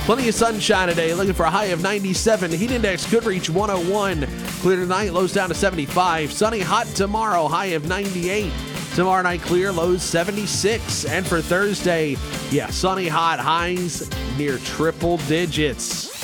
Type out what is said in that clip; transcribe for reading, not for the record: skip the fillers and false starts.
Plenty of sunshine today. Looking for a high of 97. Heat index could reach 101. Clear tonight, lows down to 75. Sunny, hot tomorrow, high of 98. Tomorrow night clear, lows 76. And for Thursday, sunny, hot, highs near triple digits.